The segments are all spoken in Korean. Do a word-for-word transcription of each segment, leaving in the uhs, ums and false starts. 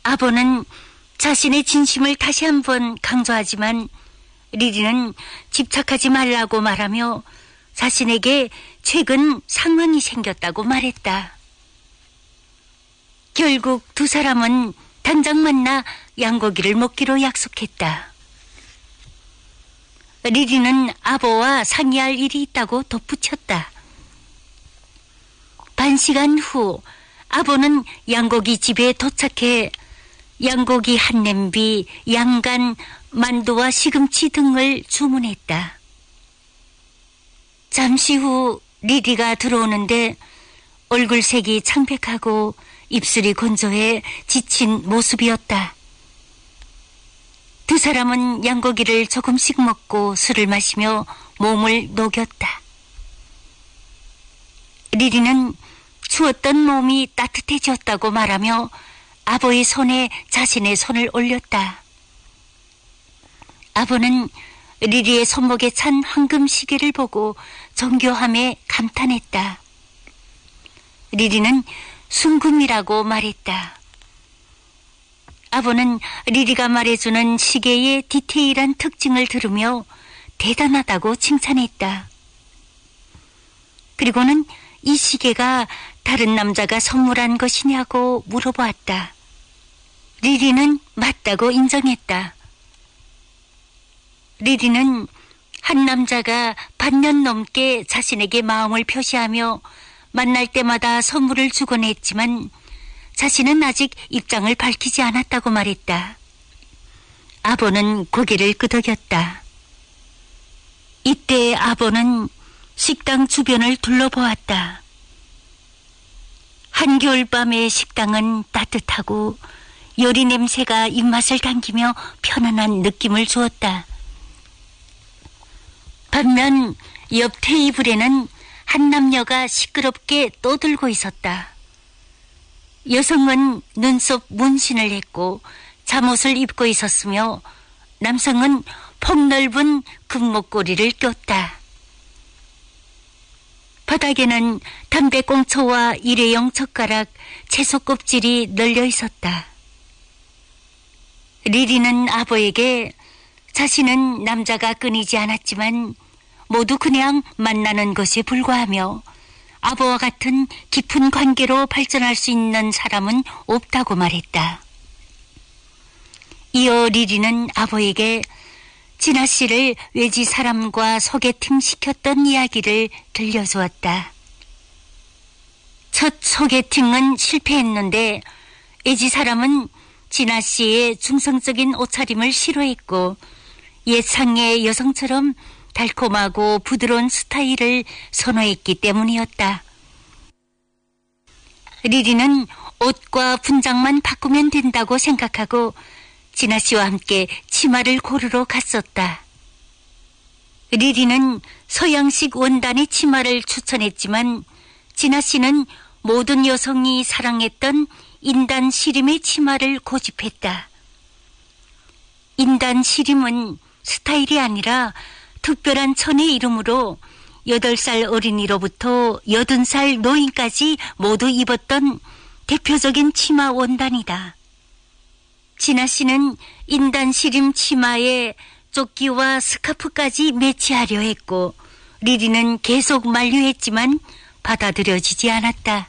아버는 자신의 진심을 다시 한번 강조하지만 리리는 집착하지 말라고 말하며 자신에게 최근 상황이 생겼다고 말했다. 결국 두 사람은 당장 만나 양고기를 먹기로 약속했다. 리리는 아버와 상의할 일이 있다고 덧붙였다. 반시간 후 아버는 양고기 집에 도착해 양고기 한 냄비, 양간, 만두와 시금치 등을 주문했다. 잠시 후 리리가 들어오는데 얼굴색이 창백하고 입술이 건조해 지친 모습이었다. 두 사람은 양고기를 조금씩 먹고 술을 마시며 몸을 녹였다. 리리는 추웠던 몸이 따뜻해졌다고 말하며 아버의 손에 자신의 손을 올렸다. 아버는 리리의 손목에 찬 황금 시계를 보고 정교함에 감탄했다. 리리는 순금이라고 말했다. 아버는 리리가 말해주는 시계의 디테일한 특징을 들으며 대단하다고 칭찬했다. 그리고는 이 시계가 다른 남자가 선물한 것이냐고 물어보았다. 리리는 맞다고 인정했다. 리리는 한 남자가 반년 넘게 자신에게 마음을 표시하며 만날 때마다 선물을 주곤 했지만 자신은 아직 입장을 밝히지 않았다고 말했다. 아버는 고개를 끄덕였다. 이때 아버는 식당 주변을 둘러보았다. 한겨울밤의 식당은 따뜻하고 요리 냄새가 입맛을 당기며 편안한 느낌을 주었다. 반면 옆 테이블에는 한 남녀가 시끄럽게 떠들고 있었다. 여성은 눈썹 문신을 했고 잠옷을 입고 있었으며 남성은 폭넓은 금목걸이를 꼈다. 바닥에는 담배꽁초와 일회용 젓가락, 채소 껍질이 널려 있었다. 리리는 아버에게 자신은 남자가 끊이지 않았지만 모두 그냥 만나는 것에 불과하며 아버와 같은 깊은 관계로 발전할 수 있는 사람은 없다고 말했다. 이어 리리는 아버에게 진아 씨를 외지 사람과 소개팅 시켰던 이야기를 들려주었다. 첫 소개팅은 실패했는데 외지 사람은 진아 씨의 중성적인 옷차림을 싫어했고 예상의 여성처럼 달콤하고 부드러운 스타일을 선호했기 때문이었다. 리리는 옷과 분장만 바꾸면 된다고 생각하고 진아 씨와 함께 치마를 고르러 갔었다. 리리는 서양식 원단의 치마를 추천했지만 진아 씨는 모든 여성이 사랑했던 인단 시림의 치마를 고집했다. 인단 시림은 스타일이 아니라 특별한 천의 이름으로 여덟 살 어린이로부터 여든 살 노인까지 모두 입었던 대표적인 치마 원단이다. 진아 씨는 인단 시림 치마에 조끼와 스카프까지 매치하려 했고 리리는 계속 만류했지만 받아들여지지 않았다.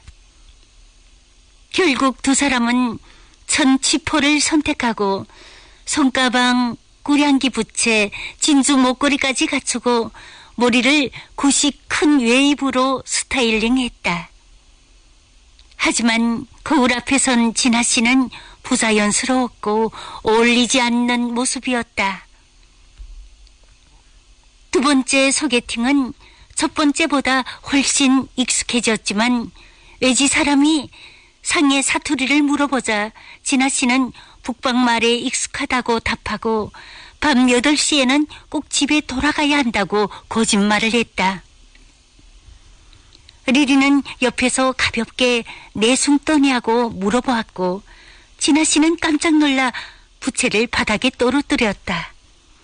결국 두 사람은 천 치포를 선택하고 손가방, 꾸량기 부채, 진주 목걸이까지 갖추고 머리를 구식 큰 웨이브로 스타일링했다. 하지만 거울 앞에 선 진아 씨는 부자연스러웠고 어울리지 않는 모습이었다. 두 번째 소개팅은 첫 번째보다 훨씬 익숙해졌지만 외지 사람이 상의 사투리를 물어보자 진아 씨는 북방말에 익숙하다고 답하고 밤 여덟 시에는 꼭 집에 돌아가야 한다고 거짓말을 했다. 리리는 옆에서 가볍게 내숭 떠냐고 물어보았고 진아 씨는 깜짝 놀라 부채를 바닥에 떨어뜨렸다.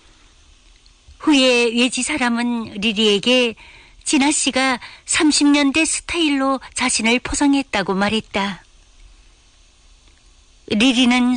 후에 외지 사람은 리리에게 진아 씨가 삼십 년대 스타일로 자신을 포장했다고 말했다. 리리는